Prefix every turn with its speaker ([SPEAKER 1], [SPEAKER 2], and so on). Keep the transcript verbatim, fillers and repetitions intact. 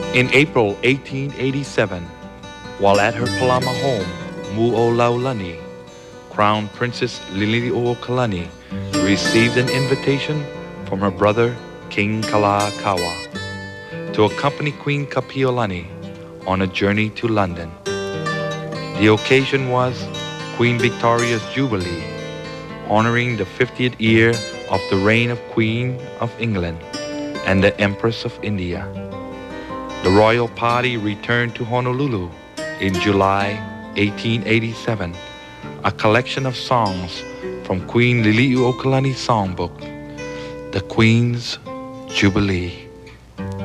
[SPEAKER 1] In April eighteen eighty-seven, while at her Palama home, Mu'olaulani, Crown Princess Liliuokalani received an invitation from her brother, King Kalakaua, to accompany Queen Kapiolani on a journey to London. The occasion was Queen Victoria's Jubilee, honoring the fiftieth year of the reign of Queen of England and the Empress of India. The royal party returned to Honolulu in July eighteen eighty-seven, a collection of songs from Queen Liliuokalani's songbook, The Queen's Jubilee.